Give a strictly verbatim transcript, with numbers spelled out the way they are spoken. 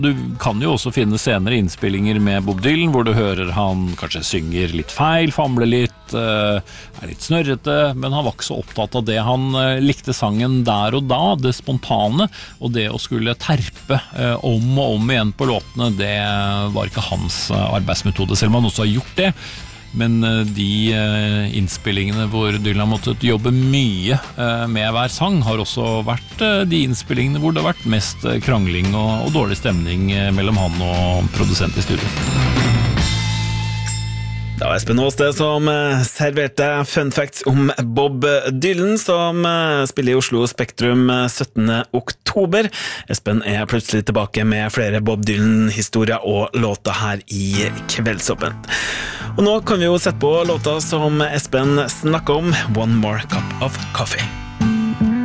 Du kan jo også finne senere innspillinger med Bob Dylan, hvor du hører han kanskje synger litt feil, famler litt, er litt snørrete, men han var ikke så opptatt av det. Han likte sangen der og da, det spontane, og det å skulle terpe om og om igjen på låtene, det var ikke hans arbeidsmetode, selv om han også har gjort det. Men de innspillingene hvor Dylan måtte jobbe mye med hver sang har også vært de innspillingene hvor det har vært mest krangling og, og dårlig stemning mellom han og produsent i studio. Det var Espen Aaste som serverte fun facts om Bob Dylan, som spiller i Oslo Spektrum syttende oktober. Espen er plutselig tilbake med flere Bob Dylan-historier og låter her i Kveldsåpen. Og nå kan vi jo sette på låta som Espen snakket om, One More Cup of Coffee.